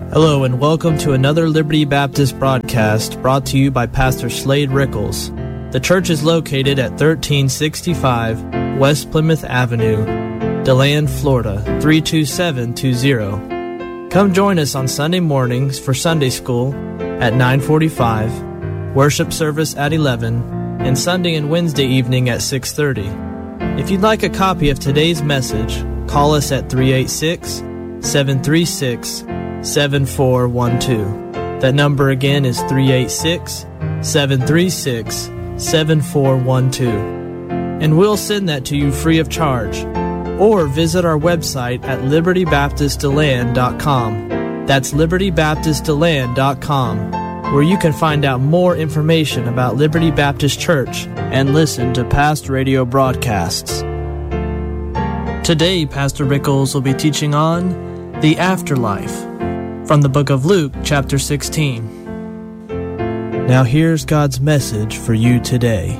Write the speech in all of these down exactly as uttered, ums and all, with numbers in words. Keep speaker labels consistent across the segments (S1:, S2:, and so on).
S1: Hello and welcome to another Liberty Baptist broadcast brought to you by Pastor Slade Rickles. The church is located at thirteen sixty-five West Plymouth Avenue, DeLand, Florida, three two seven two zero. Come join us on Sunday mornings for Sunday school at nine forty-five, worship service at eleven, and Sunday and Wednesday evening at six thirty. If you'd like a copy of today's message, call us at three eight six, seven three six, seven four one two. That number again is three eight six, seven three six, seven four one two. And we'll send that to you free of charge. Or visit our website at liberty baptist deland dot com. That's liberty baptist deland dot com, where you can find out more information about Liberty Baptist Church and listen to past radio broadcasts. Today, Pastor Rickles will be teaching on the afterlife from the book of Luke, chapter sixteen. Now here's God's message for you today.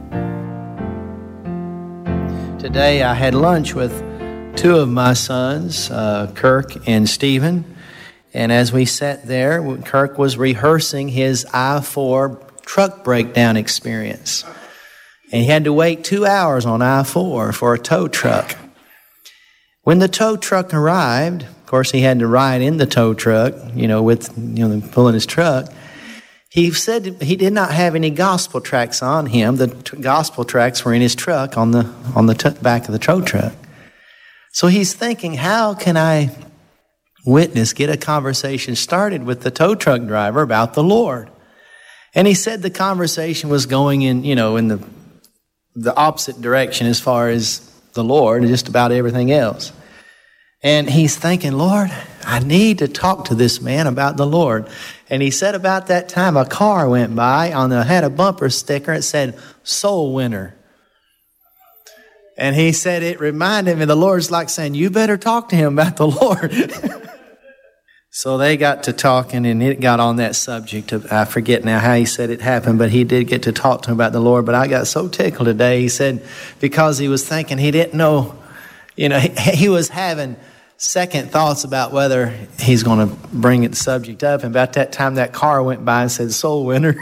S2: Today I had lunch with two of my sons, uh, Kirk and Stephen. And as we sat there, Kirk was rehearsing his I four truck breakdown experience. And he had to wait two hours on I four for a tow truck. When the tow truck arrived, of course he had to ride in the tow truck, you know, with, you know, pulling his truck. He said he did not have any gospel tracts on him. The t- gospel tracts were in his truck on the on the t- back of the tow truck. So he's thinking, how can I witness, get a conversation started with the tow truck driver about the Lord? And he said the conversation was going in, you know, in the the opposite direction as far as the Lord and just about everything else. And he's thinking, Lord, I need to talk to this man about the Lord. And he said about that time a car went by on the had a bumper sticker. It said soul winner. And he said it reminded him, and the Lord's like saying, you better talk to him about the Lord. So they got to talking, and it got on that subject of, I forget now how he said it happened, but he did get to talk to him about the Lord. But I got so tickled today. He said, because he was thinking he didn't know, you know, he, he was having second thoughts about whether he's going to bring the subject up. And about that time, that car went by and said, soul winner.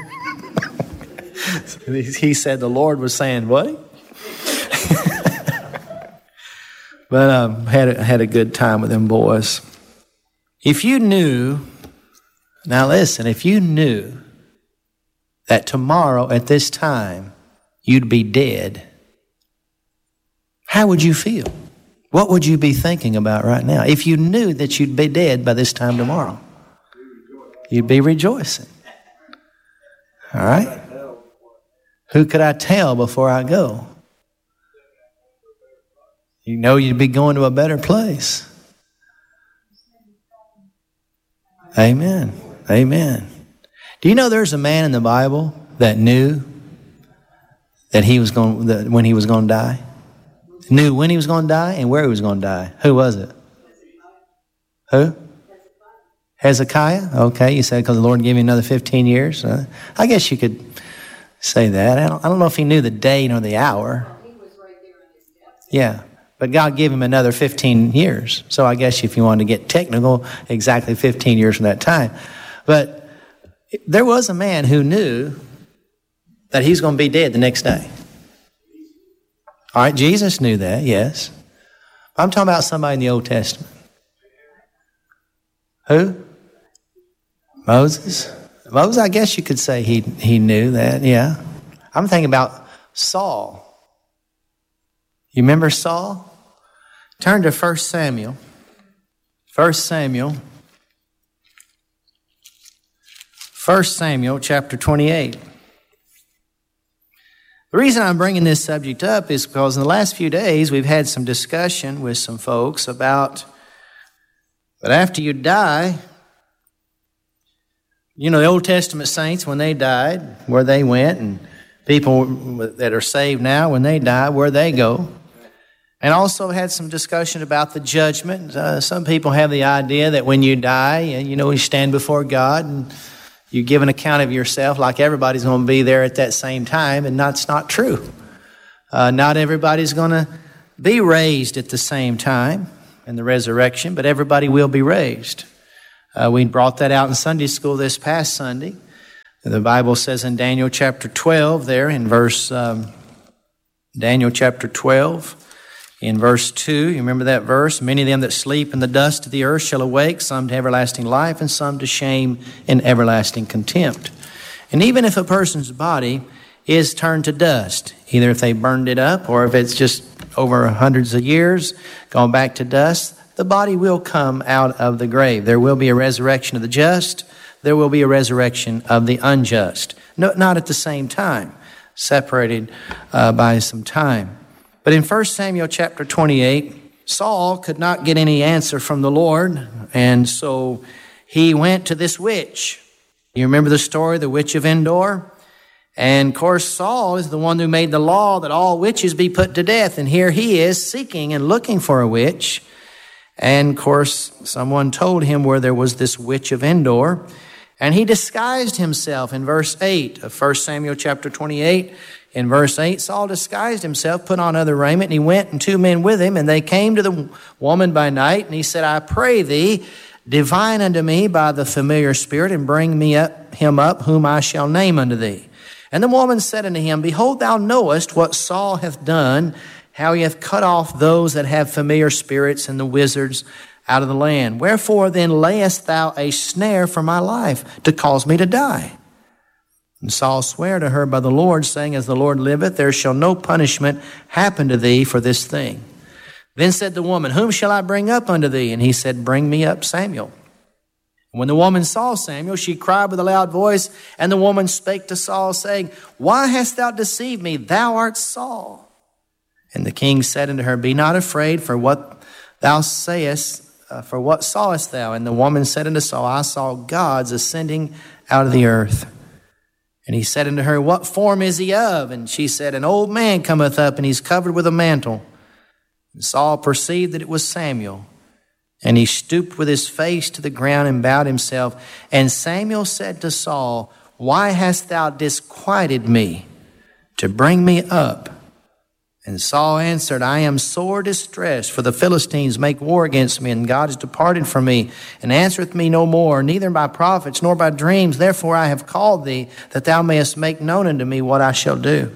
S2: He said the Lord was saying, what? But um, had a, had a good time with them boys. If you knew, now listen, if you knew that tomorrow at this time you'd be dead, how would you feel? What would you be thinking about right now? If you knew that you'd be dead by this time tomorrow, you'd be rejoicing. All right? Who could I tell before I go? You know you'd be going to a better place. Amen. Amen. Do you know there's a man in the Bible that knew that he was going that when he was going to die? Knew when he was going to die and where he was going to die. Who was it? Who? Hezekiah? Okay, you said because the Lord gave you another fifteen years. Uh, I guess you could say that. I don't, I don't know if he knew the day nor the hour. Yeah. But God gave him another fifteen years. So I guess if you wanted to get technical, exactly fifteen years from that time. But there was a man who knew that he's going to be dead the next day. All right, Jesus knew that, yes. I'm talking about somebody in the Old Testament. Who? Moses. Moses, I guess you could say he, he knew that, yeah. I'm thinking about Saul. You remember Saul? Turn to First Samuel. First Samuel. First Samuel chapter twenty-eight. The reason I'm bringing this subject up is because in the last few days we've had some discussion with some folks about, but after you die, you know, the Old Testament saints, when they died, where they went, and people that are saved now, when they die, where they go. And also had some discussion about the judgment. Uh, some people have the idea that when you die, you know, you stand before God and you give an account of yourself like everybody's going to be there at that same time, and that's not true. Uh, not everybody's going to be raised at the same time in the resurrection, but everybody will be raised. Uh, we brought that out in Sunday school this past Sunday. The Bible says in Daniel chapter twelve there in verse, um, Daniel chapter twelve, in verse two, you remember that verse? Many of them that sleep in the dust of the earth shall awake, some to everlasting life and some to shame and everlasting contempt. And even if a person's body is turned to dust, either if they burned it up or if it's just over hundreds of years gone back to dust, the body will come out of the grave. There will be a resurrection of the just. There will be a resurrection of the unjust. No, not at the same time, separated uh, by some time. But in First Samuel chapter twenty-eight, Saul could not get any answer from the Lord, and so he went to this witch. You remember the story, the witch of Endor? And of course, Saul is the one who made the law that all witches be put to death. And here he is seeking and looking for a witch. And of course, someone told him where there was this witch of Endor. And he disguised himself in verse eight of First Samuel chapter twenty-eight. In verse eight, Saul disguised himself, put on other raiment, and he went and two men with him. And they came to the woman by night. And he said, I pray thee, divine unto me by the familiar spirit, and bring me up him up, whom I shall name unto thee. And the woman said unto him, Behold, thou knowest what Saul hath done, how he hath cut off those that have familiar spirits and the wizards out of the land. Wherefore then layest thou a snare for my life, to cause me to die? And Saul sware to her by the Lord, saying, As the Lord liveth, there shall no punishment happen to thee for this thing. Then said the woman, Whom shall I bring up unto thee? And he said, Bring me up Samuel. When the woman saw Samuel, she cried with a loud voice, and the woman spake to Saul, saying, Why hast thou deceived me? Thou art Saul. And the king said unto her, Be not afraid, for what thou sayest, uh, for what sawest thou? And the woman said unto Saul, I saw gods ascending out of the earth. And he said unto her, What form is he of? And she said, An old man cometh up, and he's covered with a mantle. And Saul perceived that it was Samuel. And he stooped with his face to the ground and bowed himself. And Samuel said to Saul, Why hast thou disquieted me to bring me up? And Saul answered, I am sore distressed, for the Philistines make war against me, and God is departed from me, and answereth me no more, neither by prophets nor by dreams. Therefore I have called thee, that thou mayest make known unto me what I shall do.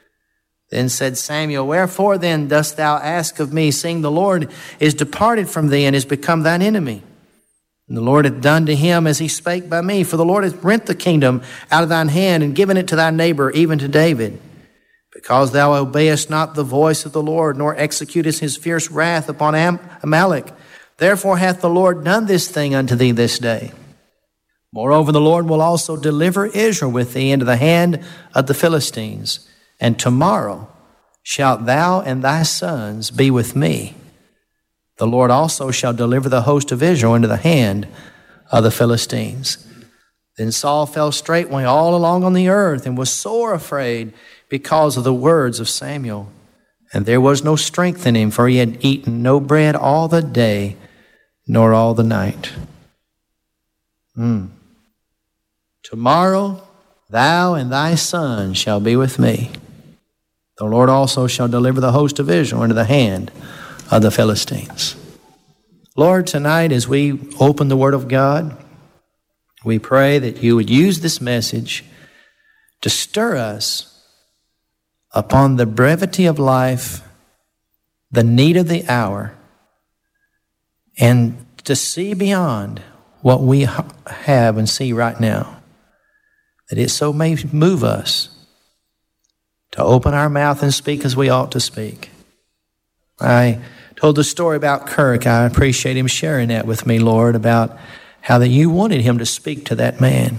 S2: Then said Samuel, Wherefore then dost thou ask of me, seeing the Lord is departed from thee, and is become thine enemy? And the Lord hath done to him as he spake by me. For the Lord hath rent the kingdom out of thine hand, and given it to thy neighbor, even to David. Because thou obeyest not the voice of the Lord, nor executest his fierce wrath upon Am- Amalek. Therefore hath the Lord done this thing unto thee this day. Moreover, the Lord will also deliver Israel with thee into the hand of the Philistines. And tomorrow shalt thou and thy sons be with me. The Lord also shall deliver the host of Israel into the hand of the Philistines. Then Saul fell straightway all along on the earth, and was sore afraid because of the words of Samuel. And there was no strength in him, for he had eaten no bread all the day, nor all the night. Mm. Tomorrow thou and thy sons shall be with me. The Lord also shall deliver the host of Israel into the hand of the Philistines. Lord, tonight as we open the Word of God, we pray that you would use this message to stir us upon the brevity of life, the need of the hour, and to see beyond what we have and see right now, that it so may move us to open our mouth and speak as we ought to speak. I told the story about Kirk. I appreciate him sharing that with me, Lord, about how that you wanted him to speak to that man.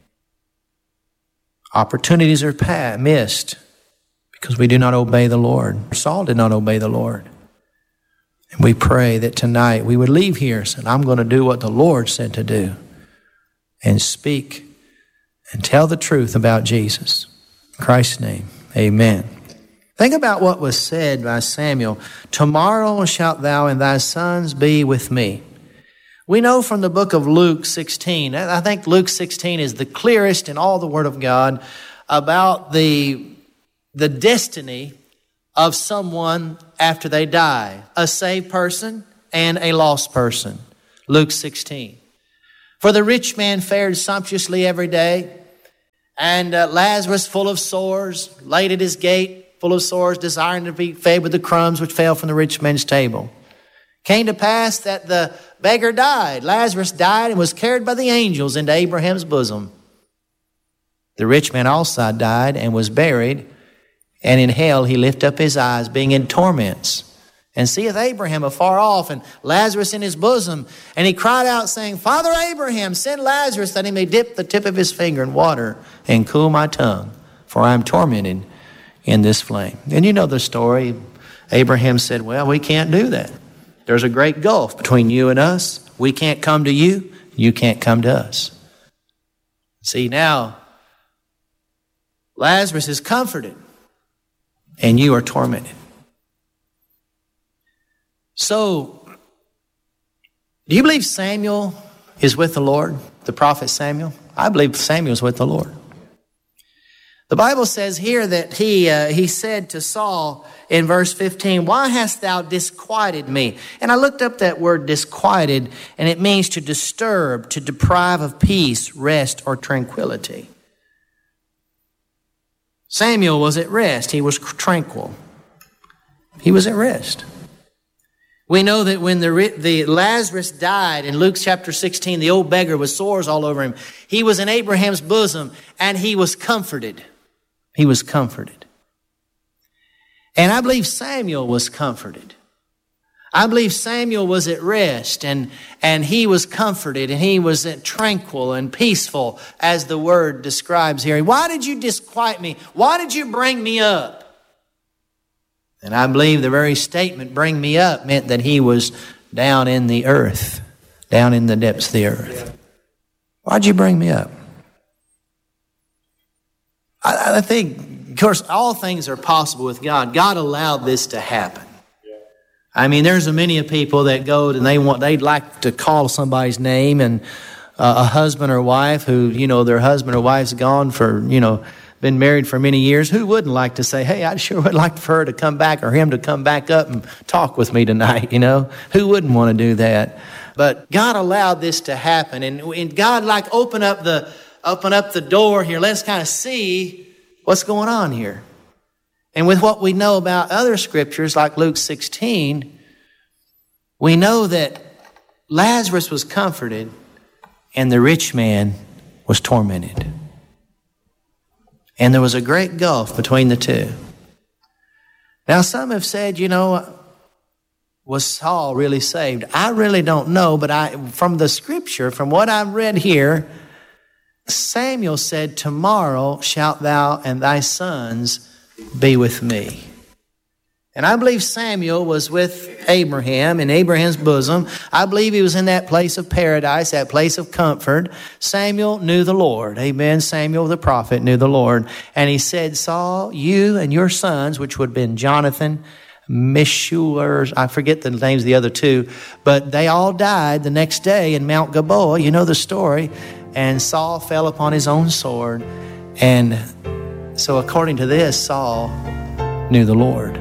S2: Opportunities are past, missed because we do not obey the Lord. Saul did not obey the Lord. And we pray that tonight we would leave here saying, I'm going to do what the Lord said to do, and speak and tell the truth about Jesus. In Christ's name, amen. Think about what was said by Samuel. Tomorrow shalt thou and thy sons be with me. We know from the book of Luke sixteen, I think Luke sixteen is the clearest in all the Word of God about the, the destiny of someone after they die, a saved person and a lost person. Luke sixteen. For the rich man fared sumptuously every day, and uh, Lazarus, full of sores, laid at his gate, full of sores, desiring to be fed with the crumbs which fell from the rich man's table. Came to pass that the beggar died. Lazarus died and was carried by the angels into Abraham's bosom. The rich man also died and was buried, and in hell he lifted up his eyes, being in torments, and seeth Abraham afar off, and Lazarus in his bosom. And he cried out, saying, Father Abraham, send Lazarus that he may dip the tip of his finger in water and cool my tongue, for I am tormented in this flame. And you know the story. Abraham said, well, we can't do that. There's a great gulf between you and us. We can't come to you. You can't come to us. See, now, Lazarus is comforted, and you are tormented. So, do you believe Samuel is with the Lord, the prophet Samuel? I believe Samuel is with the Lord. The Bible says here that he uh, he said to Saul in verse fifteen, why hast thou disquieted me? And I looked up that word disquieted, and it means to disturb, to deprive of peace, rest, or tranquility. Samuel was at rest. He was tranquil. He was at rest. We know that when the, the Lazarus died in Luke chapter sixteen, the old beggar with sores all over him, he was in Abraham's bosom and he was comforted. He was comforted. And I believe Samuel was comforted. I believe Samuel was at rest and, and he was comforted and he was tranquil and peaceful as the word describes here. Why did you disquiet me? Why did you bring me up? And I believe the very statement, bring me up, meant that he was down in the earth, down in the depths of the earth. Why'd you bring me up? I, I think, of course, all things are possible with God. God allowed this to happen. I mean, there's a many of people that go and they want, they'd like to call somebody's name, and uh, a husband or wife who, you know, their husband or wife's gone for, you know, been married for many years. Who wouldn't like to say, hey, I sure would like for her to come back or him to come back up and talk with me tonight, you know? Who wouldn't want to do that? But God allowed this to happen, and, and God like open up the open up the door here. Let's kind of see what's going on here. And with what we know about other scriptures like Luke sixteen, we know that Lazarus was comforted and the rich man was tormented. And there was a great gulf between the two. Now, some have said, you know, was Saul really saved? I really don't know, but I, from the scripture, from what I've read here, Samuel said, tomorrow shalt thou and thy sons be with me. And I believe Samuel was with Abraham in Abraham's bosom. I believe he was in that place of paradise, that place of comfort. Samuel knew the Lord. Amen. Samuel the prophet knew the Lord. And he said, Saul, you and your sons, which would have been Jonathan, Meshular, I forget the names of the other two, but they all died the next day in Mount Gilboa. You know the story. And Saul fell upon his own sword. And so according to this, Saul knew the Lord.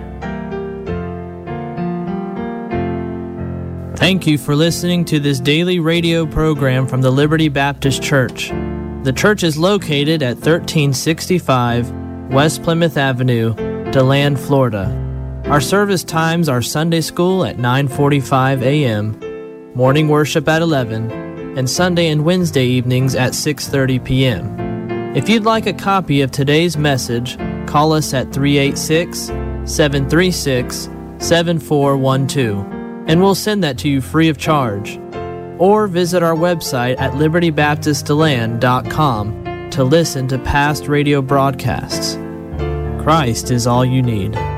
S1: Thank you for listening to this daily radio program from the Liberty Baptist Church. The church is located at thirteen sixty-five West Plymouth Avenue, DeLand, Florida. Our service times are Sunday school at nine forty-five a.m., morning worship at eleven, and Sunday and Wednesday evenings at six thirty p.m. If you'd like a copy of today's message, call us at three eight six, seven three six, seven four one two. and we'll send that to you free of charge. Or visit our website at liberty baptist deland dot com to listen to past radio broadcasts. Christ is all you need.